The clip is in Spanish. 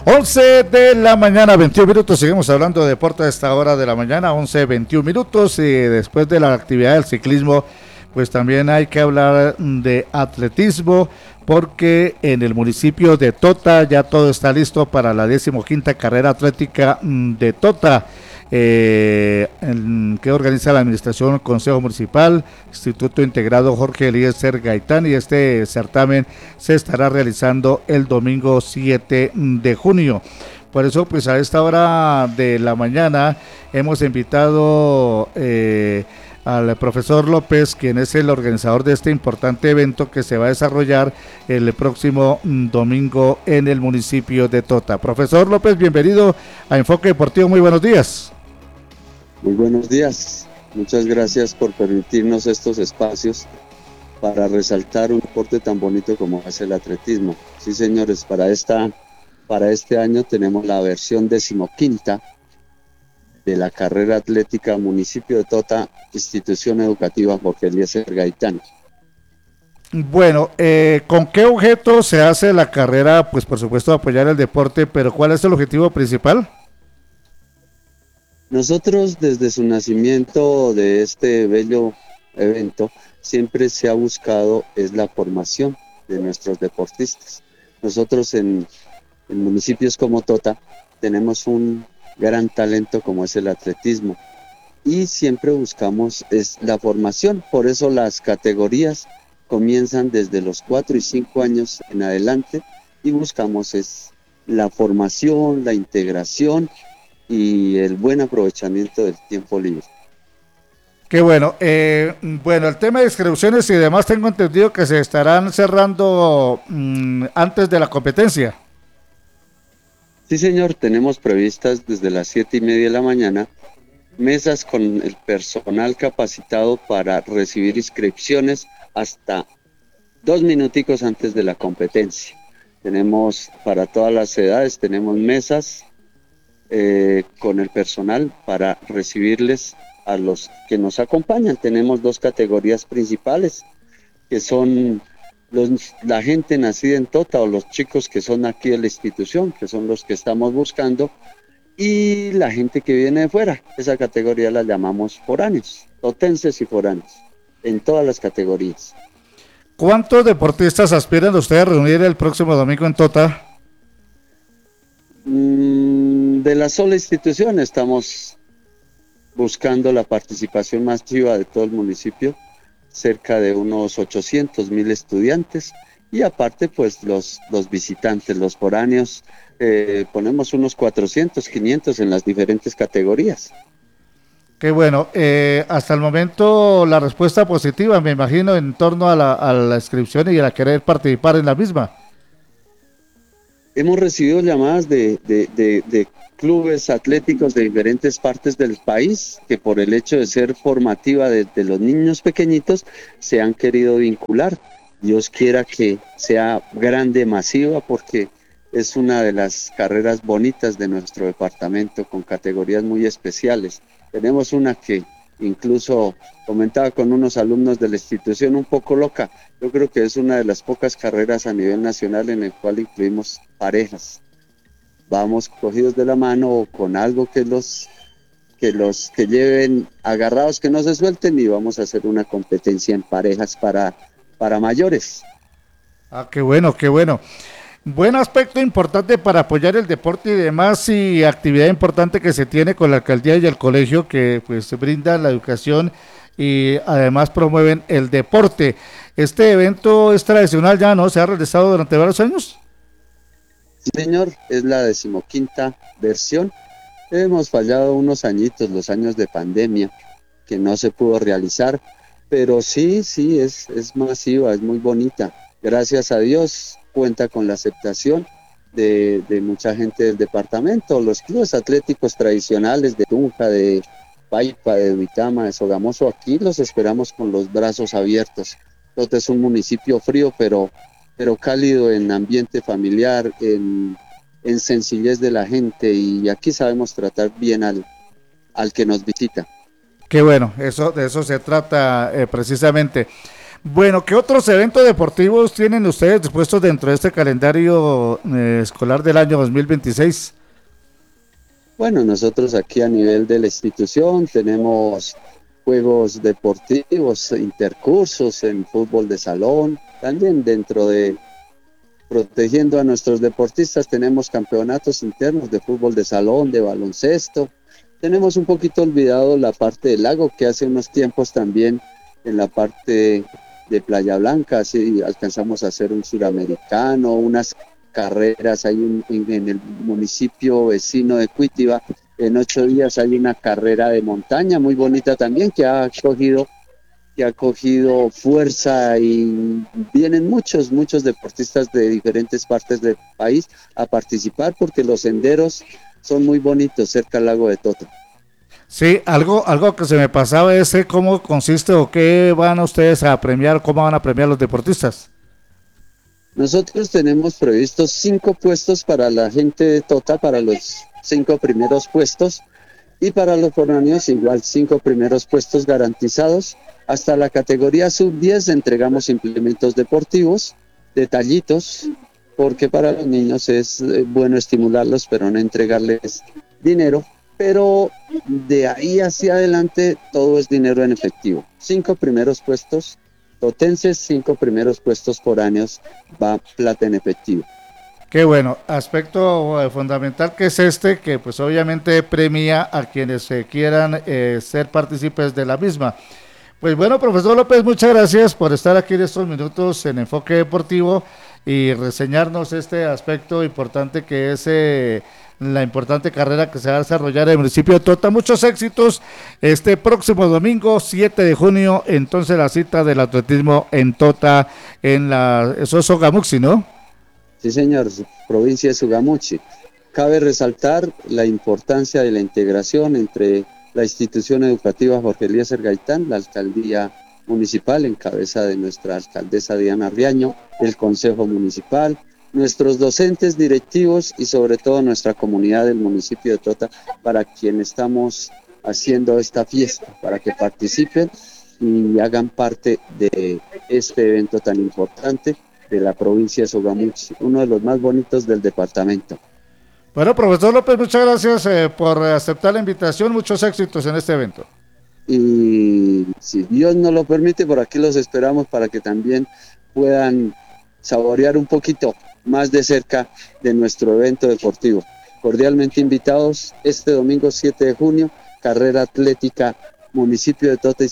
11 de la mañana, 21 minutos, seguimos hablando de deporte a esta hora de la mañana, 11, 21 minutos, y después de la actividad del ciclismo, pues también hay que hablar de atletismo, porque en el municipio de Tota ya todo está listo para la 15ª carrera atlética de Tota, que organiza la administración, Consejo Municipal, Instituto Integrado Jorge Eliezer Gaitán, y este certamen se estará realizando el domingo 7 de junio. Por eso, pues a esta hora de la mañana hemos invitado al profesor López, quien es el organizador de este importante evento que se va a desarrollar el próximo domingo en el municipio de Tota. Profesor López, bienvenido a Enfoque Deportivo, muy buenos días. Muy buenos días, muchas gracias por permitirnos estos espacios para resaltar un deporte tan bonito como es el atletismo. Sí, señores, para este año tenemos la versión 15ª de la carrera atlética Municipio de Tota, Institución Educativa Jorge Eliezer Gaitán. Bueno, ¿con qué objeto se hace la carrera? Pues por supuesto apoyar el deporte, pero ¿cuál es el objetivo principal? Nosotros desde su nacimiento de este bello evento siempre se ha buscado es la formación de nuestros deportistas. Nosotros en municipios como Tota tenemos un gran talento como es el atletismo y siempre buscamos es la formación, por eso las categorías comienzan desde los 4 y 5 años en adelante y buscamos es la formación, la integración y el buen aprovechamiento del tiempo libre. Qué bueno. Bueno, el tema de inscripciones y demás tengo entendido que se estarán cerrando antes de la competencia. Sí, señor, tenemos previstas desde las 7:30 de la mañana mesas con el personal capacitado para recibir inscripciones hasta 2 minuticos antes de la competencia. Tenemos para todas las edades, tenemos mesas con el personal para recibirles a los que nos acompañan. Tenemos 2 categorías principales, que son la gente nacida en Tota o los chicos que son aquí de la institución, que son los que estamos buscando, y la gente que viene de fuera. Esa categoría la llamamos foráneos, totenses y foráneos, en todas las categorías. ¿Cuántos deportistas aspiran ustedes a reunir el próximo domingo en Tota? De la sola institución estamos buscando la participación masiva de todo el municipio, cerca de unos 800,000 estudiantes, y aparte pues los visitantes, los foráneos, ponemos unos 400, 500 en las diferentes categorías. Qué bueno, hasta el momento la respuesta positiva, me imagino, en torno a la inscripción y a querer participar en la misma. Hemos recibido llamadas de clubes atléticos de diferentes partes del país que por el hecho de ser formativa de los niños pequeñitos se han querido vincular. Dios quiera que sea grande, masiva, porque es una de las carreras bonitas de nuestro departamento con categorías muy especiales. Tenemos una que incluso comentaba con unos alumnos de la institución, un poco loca. Yo creo que es una de las pocas carreras a nivel nacional en el cual incluimos parejas. Vamos cogidos de la mano o con algo que que lleven agarrados, que no se suelten, y vamos a hacer una competencia en parejas para mayores. Ah, qué bueno, qué bueno. Buen aspecto importante para apoyar el deporte y demás, y actividad importante que se tiene con la alcaldía y el colegio, que pues brinda la educación y además promueven el deporte. Este evento es tradicional ya, ¿no? Se ha realizado durante varios años. Sí, señor, es la 15ª versión. Hemos fallado unos añitos, los años de pandemia, que no se pudo realizar, pero sí, es masiva, es muy bonita. Gracias a Dios cuenta con la aceptación de mucha gente del departamento. Los clubes atléticos tradicionales de Tunja, de Paipa, de Uitama, de Sogamoso, aquí los esperamos con los brazos abiertos. Tota es un municipio frío, pero cálido en ambiente familiar, en sencillez de la gente, y aquí sabemos tratar bien al que nos visita. Qué bueno, de eso se trata precisamente. Bueno, ¿qué otros eventos deportivos tienen ustedes dispuestos dentro de este calendario escolar del año 2026? Bueno, nosotros aquí a nivel de la institución tenemos juegos deportivos, intercursos en fútbol de salón, también dentro de protegiendo a nuestros deportistas tenemos campeonatos internos de fútbol de salón, de baloncesto. Tenemos un poquito olvidado la parte del lago, que hace unos tiempos también en la parte de Playa Blanca, así alcanzamos a hacer un suramericano, unas carreras, en el municipio vecino de Cuitiba, en 8 días hay una carrera de montaña muy bonita también que ha cogido fuerza y vienen muchos deportistas de diferentes partes del país a participar porque los senderos son muy bonitos cerca al lago de Tota. Sí, algo que se me pasaba es cómo consiste o qué van ustedes a premiar, cómo van a premiar los deportistas. Nosotros tenemos previstos 5 puestos para la gente de Tota, para los 5 primeros puestos, y para los foráneos igual 5 primeros puestos garantizados. Hasta la categoría sub-10 entregamos implementos deportivos, detallitos, porque para los niños es bueno estimularlos, pero no entregarles dinero. Pero de ahí hacia adelante todo es dinero en efectivo. 5 primeros puestos totenses, 5 primeros puestos foráneos, va plata en efectivo. Qué bueno, aspecto fundamental que es que pues obviamente premia a quienes quieran ser partícipes de la misma. Pues bueno, profesor López, muchas gracias por estar aquí en estos minutos en Enfoque Deportivo y reseñarnos este aspecto importante que es la importante carrera que se va a desarrollar en el municipio de Tota. Muchos éxitos este próximo domingo 7 de junio, entonces la cita del atletismo en Tota, eso es Sogamuxi, ¿no? Sí, señor, provincia de Sugamuchi. Cabe resaltar la importancia de la integración entre la institución educativa Jorge Eliezer Gaitán, la alcaldía municipal en cabeza de nuestra alcaldesa Diana Riaño, el consejo municipal, nuestros docentes directivos y sobre todo nuestra comunidad del municipio de Tota, para quien estamos haciendo esta fiesta, para que participen y hagan parte de este evento tan importante de la provincia de Sogamuxi, uno de los más bonitos del departamento. Bueno, profesor López, muchas gracias por aceptar la invitación, muchos éxitos en este evento. Y si Dios nos lo permite, por aquí los esperamos para que también puedan saborear un poquito más de cerca de nuestro evento deportivo. Cordialmente invitados este domingo 7 de junio, carrera atlética, municipio de Tota y